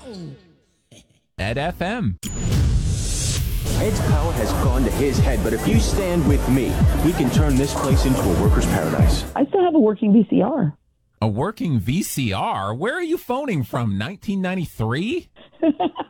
Ed FM. Ed's power has gone to his head, but if you stand with me, we can turn this place into a worker's paradise. I still have a working VCR. A working VCR? Where are you phoning from? 1993?